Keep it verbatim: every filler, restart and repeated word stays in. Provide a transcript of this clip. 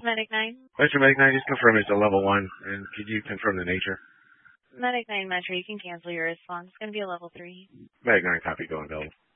Medic nine. Metro Medic nine, just confirm it's a level one, and could you confirm the nature? Medic nine Metro, you can cancel your response. It's going to be a level three. Medic nine, copy, go and go.